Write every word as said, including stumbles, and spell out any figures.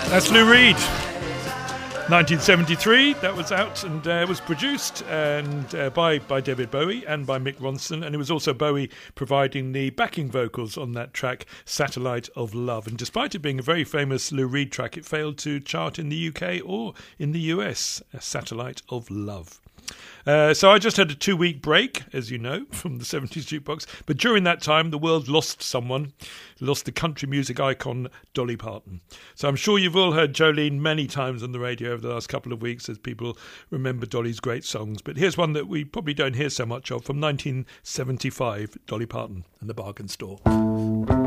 That's Lou Reed. nineteen seventy-three, that was out and uh, was produced and uh, by, by David Bowie and by Mick Ronson, and it was also Bowie providing the backing vocals on that track, Satellite of Love. And despite it being a very famous Lou Reed track, it failed to chart in the U K or in the U S, Satellite of Love. Uh, so I just had a two-week break, as you know, from the seventies jukebox. But during that time, the world lost someone, lost the country music icon Dolly Parton. So I'm sure you've all heard Jolene many times on the radio over the last couple of weeks as people remember Dolly's great songs. But here's one that we probably don't hear so much of from nineteen seventy-five, Dolly Parton and the Bargain Store.